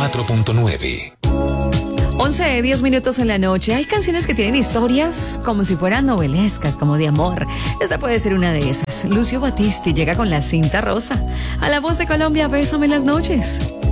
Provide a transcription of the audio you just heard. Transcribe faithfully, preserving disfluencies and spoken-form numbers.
cuatro punto nueve. once, diez minutos en la noche. Hay canciones que tienen historias como si fueran novelescas, como de amor. Esta puede ser una de esas. Lucio Battisti llega con La Cinta Rosa. A la voz de Colombia, bésame en las noches.